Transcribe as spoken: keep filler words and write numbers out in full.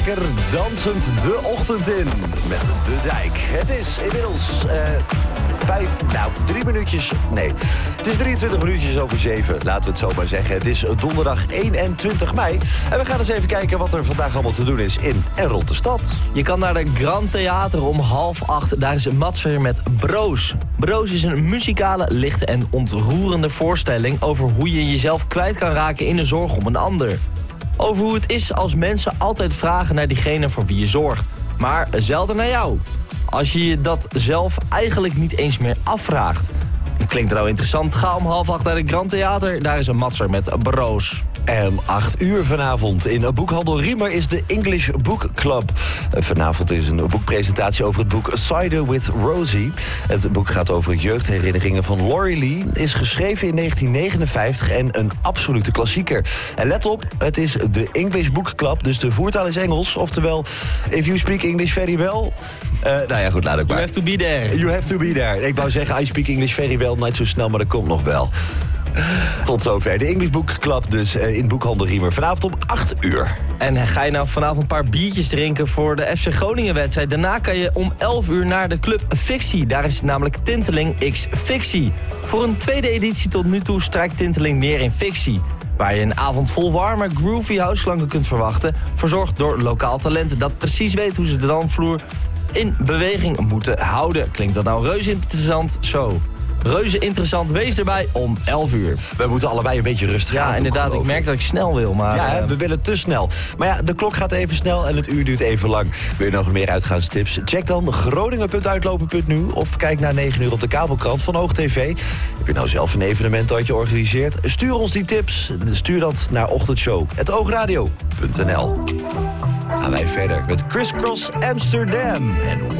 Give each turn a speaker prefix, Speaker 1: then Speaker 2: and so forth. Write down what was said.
Speaker 1: lekker dansend de ochtend in met De Dijk. Het is inmiddels uh, vijf, nou drie minuutjes, nee. Het is drieëntwintig minuutjes over zeven, laten we het zo maar zeggen. Het is donderdag eenentwintig mei. En we gaan eens even kijken wat er vandaag allemaal te doen is in en rond de stad.
Speaker 2: Je kan naar de Grand Theater om half acht. Daar is Mats weer met Broos. Broos is een muzikale, lichte en ontroerende voorstelling over hoe je jezelf kwijt kan raken in de zorg om een ander. Over hoe het is als mensen altijd vragen naar diegene voor wie je zorgt, maar zelden naar jou. Als je je dat zelf eigenlijk niet eens meer afvraagt. Klinkt nou interessant? Ga om half acht naar de Grand Theater. Daar is een Matser met Broos.
Speaker 1: En om acht uur vanavond in boekhandel Riemer is de English Book Club. Vanavond is een boekpresentatie over het boek Cider with Rosie. Het boek gaat over jeugdherinneringen van Laurie Lee. Is geschreven in negentien negenenvijftig en een absolute klassieker. En let op, het is de English Book Club, dus de voertaal is Engels. Oftewel, if you speak English very well... Uh, nou ja, goed, laat ik maar.
Speaker 2: You have to be there.
Speaker 1: You have to be there. Ik wou zeggen, I speak English very well, niet zo snel, maar dat komt nog wel. Tot zover. De English Book Club dus uh, in boekhandel Riemer. Vanavond om acht uur.
Speaker 2: En ga je nou vanavond een paar biertjes drinken voor de F C Groningen wedstrijd? Daarna kan je om elf uur naar de club Fictie. Daar is namelijk Tinteling x Fictie. Voor een tweede editie tot nu toe strijkt Tinteling neer in Fictie. Waar je een avond vol warme, groovy houseklanken kunt verwachten. Verzorgd door lokaal talent dat precies weet hoe ze de dansvloer in beweging moeten houden. Klinkt dat nou reuze interessant? Zo. Reuze interessant, wees erbij om elf uur.
Speaker 1: We moeten allebei een beetje rustig
Speaker 2: ja,
Speaker 1: aan doen.
Speaker 2: Ja, inderdaad, ik merk dat ik snel wil, maar...
Speaker 1: Ja,
Speaker 2: uh...
Speaker 1: we willen te snel. Maar ja, de klok gaat even snel en het uur duurt even lang. Wil je nog meer uitgaanstips? Check dan groningen punt uitlopen punt nu of kijk naar negen uur op de kabelkrant van Oog T V. Heb je nou zelf een evenement dat je organiseert? Stuur ons die tips. Stuur dat naar ochtendshow punt oogradio punt n l. Gaan wij verder met Criss Cross Amsterdam en